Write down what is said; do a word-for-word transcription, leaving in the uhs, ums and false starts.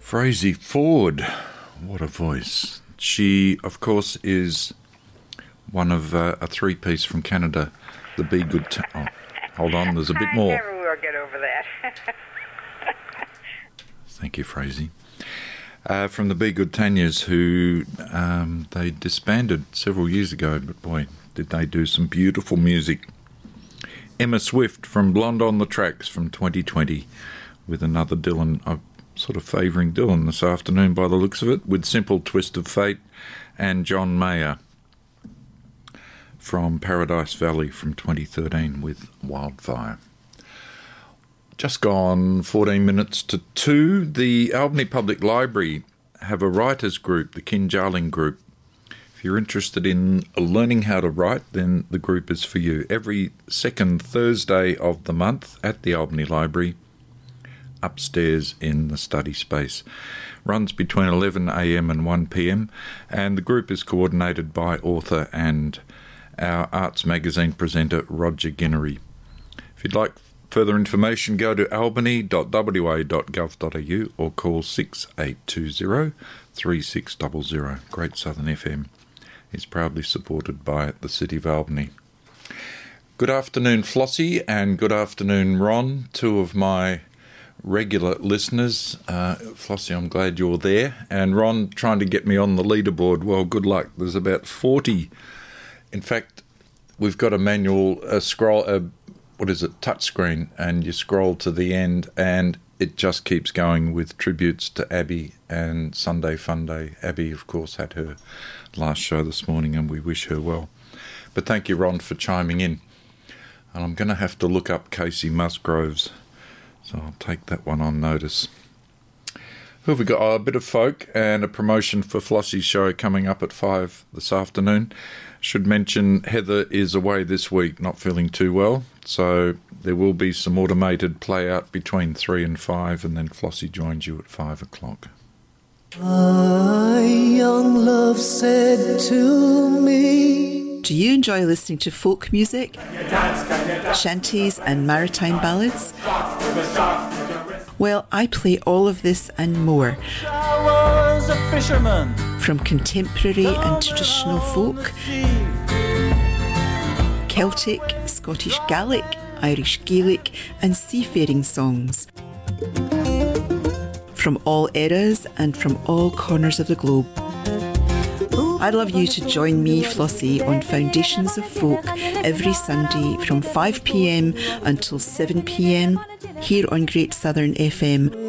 Frazey Ford, what a voice. She, of course, is one of uh, a three-piece from Canada, the Be Good... T- oh, hold on, there's a bit more. I never will get over that. Thank you, Frazey. Uh, from the Be Good Tanyas, who um, they disbanded several years ago, but boy, did they do some beautiful music. Emma Swift from Blonde on the Tracks from twenty twenty, with another Dylan. I'm sort of favouring Dylan this afternoon by the looks of it, with Simple Twist of Fate, and John Mayer from Paradise Valley from twenty thirteen with Wildfire. Just gone fourteen minutes to two. The Albany Public Library have a writers group, the Kinjarling Group. If you're interested in learning how to write, then the group is for you. Every second Thursday of the month at the Albany Library, upstairs in the study space. Runs between eleven a.m. and one p.m. and the group is coordinated by author and our Arts Magazine presenter Roger Guinery. If you'd like further information, go to albany dot w a dot gov dot a u or call six eight two zero, three six zero zero. Great Southern F M is proudly supported by the City of Albany. Good afternoon, Flossie, and good afternoon, Ron, two of my regular listeners. Uh, Flossie, I'm glad you're there. And Ron, trying to get me on the leaderboard. Well, good luck. There's about forty. In fact, we've got a manual, a scroll, a, what is it, touchscreen, and you scroll to the end and it just keeps going with tributes to Abby and Sunday Fun Day. Abby, of course, had her last show this morning and we wish her well. But thank you, Ron, for chiming in. And I'm going to have to look up Casey Musgroves, so I'll take that one on notice. Who have we got? Oh, a bit of folk and a promotion for Flossie's show coming up at five this afternoon. Should mention Heather is away this week, not feeling too well, so there will be some automated play out between three and five, and then Flossie joins you at five o'clock. My young love said to me, do you enjoy listening to folk music, shanties and maritime ballads? Well, I play all of this and more. I was a fisherman. From contemporary and traditional folk, Celtic, Scottish Gaelic, Irish Gaelic and seafaring songs. From all eras and from all corners of the globe. I'd love you to join me, Flossie, on Foundations of Folk every Sunday from five p.m. until seven p.m. here on Great Southern F M.